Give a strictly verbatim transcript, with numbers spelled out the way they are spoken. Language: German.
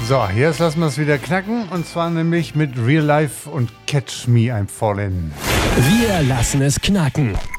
So, jetzt lassen wir es wieder knacken. Und zwar nämlich mit Real Life und Catch Me I'm Fallin'. Wir lassen es knacken.